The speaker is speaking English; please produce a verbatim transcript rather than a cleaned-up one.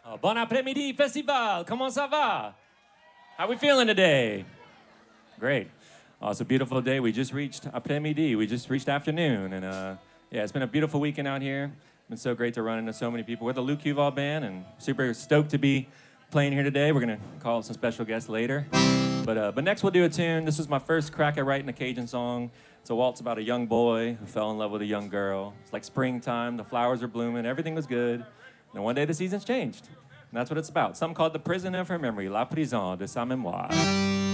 Uh, Bon après-midi festival. Comment ça va? How we feeling today? Great. Uh, it's a beautiful day. We just reached après-midi. We just reached afternoon, and uh, yeah, it's been a beautiful weekend out here. It's been so great to run into so many people. We're the Luke Huval Band, and super stoked to be playing here today. We're gonna call some special guests later, but uh, but next we'll do a tune. This is my first crack at writing a Cajun song. It's a waltz about a young boy who fell in love with a young girl. It's like springtime. The flowers are blooming. Everything was good. And one day the seasons changed. And that's what it's about. Something called The Prison of Her Memory, La Prison de sa Mémoire.